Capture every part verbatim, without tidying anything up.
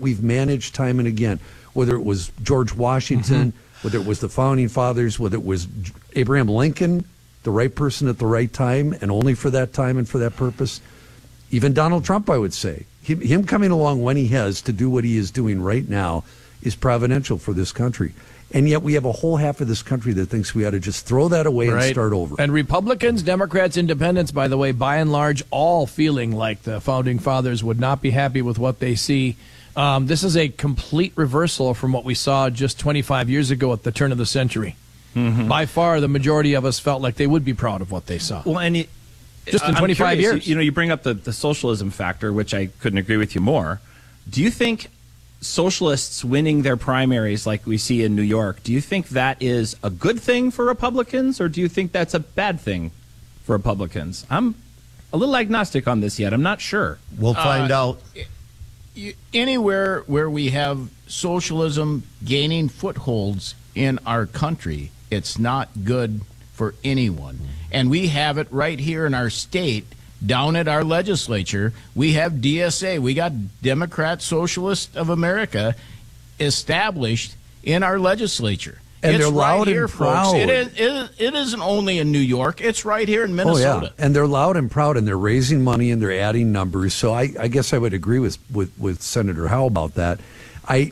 we've managed time and again, whether it was George Washington, mm-hmm. whether it was the Founding Fathers, whether it was Abraham Lincoln, the right person at the right time, and only for that time and for that purpose. Even Donald Trump, I would say. Him, him coming along when he has to do what he is doing right now is providential for this country. And yet we have a whole half of this country that thinks we ought to just throw that away right. and start over. And Republicans, Democrats, Independents, by the way, by and large, all feeling like the Founding Fathers would not be happy with what they see. Um, this is a complete reversal from what we saw just twenty-five years ago at the turn of the century. Mm-hmm. By far, the majority of us felt like they would be proud of what they saw. Well, and it, just in twenty-five years. You know, you bring up the, the socialism factor, which I couldn't agree with you more. Do you think socialists winning their primaries like we see in New York, do you think that is a good thing for Republicans, or do you think that's a bad thing for Republicans? I'm a little agnostic on this yet. I'm not sure. We'll find uh, out. Anywhere where we have socialism gaining footholds in our country, it's not good for anyone. And we have it right here in our state. Down at our legislature, we have D S A. We got Democrat Socialist of America established in our legislature. And it's they're loud right here, and proud. folks. It, is, it, it isn't only in New York. It's right here in Minnesota. Oh, yeah. And they're loud and proud, and they're raising money, and they're adding numbers. So I, I guess I would agree with, with, with Senator Howe about that. I...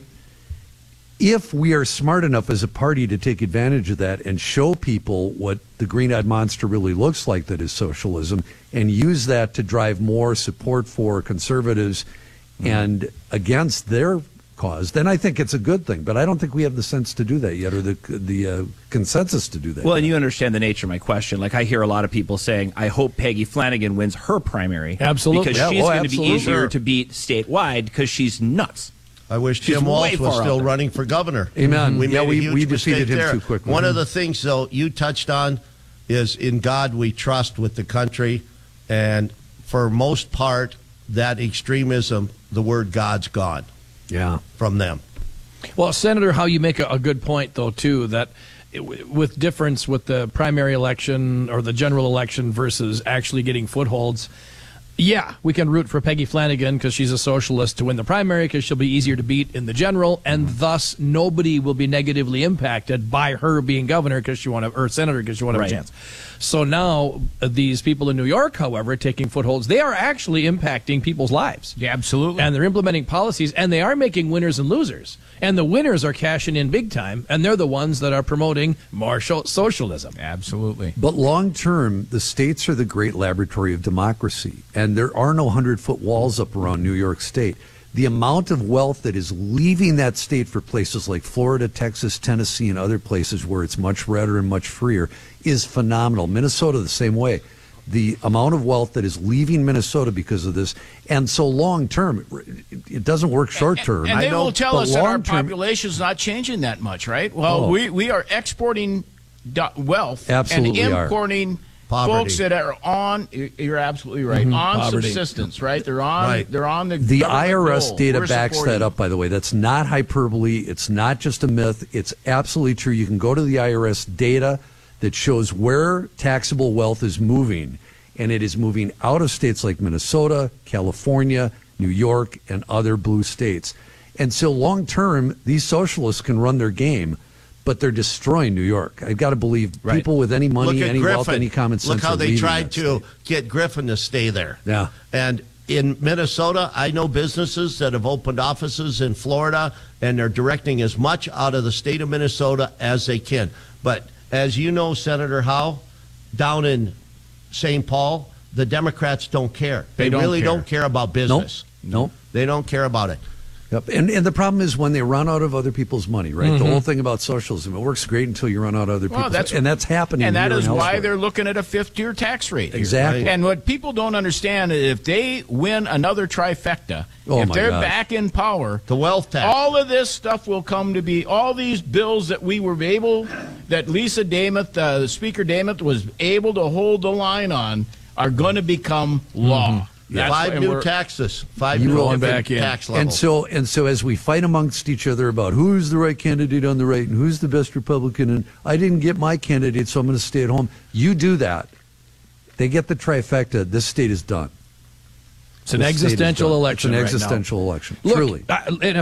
If we are smart enough as a party to take advantage of that and show people what the green-eyed monster really looks like that is socialism, and use that to drive more support for conservatives mm-hmm. and against their cause, then I think it's a good thing. But I don't think we have the sense to do that yet, or the the uh, consensus to do that Well, yet. And you understand the nature of my question. Like, I hear a lot of people saying, I hope Peggy Flanagan wins her primary. Absolutely. Because yeah, she's well, going to be absolutely. easier to beat statewide because she's nuts. I wish She's Tim Walsh way was far still out there. running for governor. Amen. We Yeah, made a we- huge we mistake defeated him there. too quickly. One of Mhm. the things, though, you touched on is in God we trust with the country. And for most part, that extremism, the word God's gone Yeah. from them. Well, Senator, how you make a, a good point, though, too, that it, with difference with the primary election or the general election versus actually getting footholds, yeah, we can root for Peggy Flanagan because she's a socialist to win the primary because she'll be easier to beat in the general, and thus nobody will be negatively impacted by her being governor because she want to, or senator because she want to have Right. a chance. So now uh, these people in New York, however, taking footholds, they are actually impacting people's lives. Yeah, absolutely. And they're implementing policies, and they are making winners and losers. And the winners are cashing in big time, and they're the ones that are promoting more sho- socialism. Absolutely. But long term, the states are the great laboratory of democracy, and there are no hundred-foot walls up around New York State. The amount of wealth that is leaving that state for places like Florida, Texas, Tennessee, and other places where it's much redder and much freer is phenomenal. Minnesota, the same way. The amount of wealth that is leaving Minnesota because of this, and so long term, it, it doesn't work short term. And, and they I know, will tell but us that our long-term- population is not changing that much, right? Well, Oh. we, we are exporting do- wealth Absolutely and are. importing Poverty. folks that are on. You're absolutely right. Mm-hmm. On Poverty. subsistence, right? They're on. Right. They're on the. The government I R S roll. data We're backs supporting that up, by the way. That's not hyperbole. It's not just a myth. It's absolutely true. You can go to the I R S data that shows where taxable wealth is moving, and it is moving out of states like Minnesota, California, New York, and other blue states. And so long term, these socialists can run their game, but they're destroying New York. I've got to believe Right. people with any money, Look at any Griffin. wealth, any common sense. Look how are they leaving tried that to state. get Griffin to stay there. Yeah. And in Minnesota, I know businesses that have opened offices in Florida, and they're directing as much out of the state of Minnesota as they can. But as you know, Senator Howe, down in Saint Paul, the Democrats don't care. They, They don't really care. don't care about business. Nope. They don't care about it. Yep. And and the problem is when they run out of other people's money, right? Mm-hmm. The whole thing about socialism, it works great until you run out of other Well, people's that's- and that's happening. And that here is and why elsewhere. they're looking at a fifth-tier tax rate. here. Exactly. And what people don't understand is if they win another trifecta, Oh, if my they're gosh. back in power, The wealth tax. all of this stuff will come to be. All these bills that we were able, that Lisa Damath, uh, Speaker Damath, was able to hold the line on, are going to become law. That's Five why new we're- taxes. Five You new roll different back in. tax levels. And so and so as we fight amongst each other about who's the right candidate on the right and who's the best Republican, and I didn't get my candidate, so I'm going to stay at home. You do that. They get the trifecta. This state is done. It's an This state is existential done. election It's an right now. existential election. Look, Truly. I- and